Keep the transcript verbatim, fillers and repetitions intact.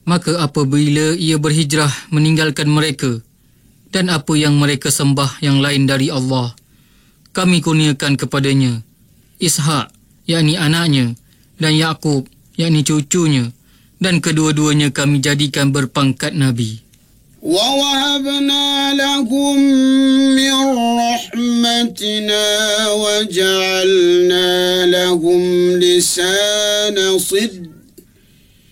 Maka apabila ia berhijrah meninggalkan mereka dan apa yang mereka sembah yang lain dari Allah, kami kurniakan kepadanya Ishak, yakni anaknya, dan Yakub, yakni cucunya, dan kedua-duanya kami jadikan berpangkat Nabi. وَوَهَبْنَا لَهُم مِّن رَّحْمَتِنَا وَجَعَلْنَا لَهُمْ لِسَانَ صِدْقٍ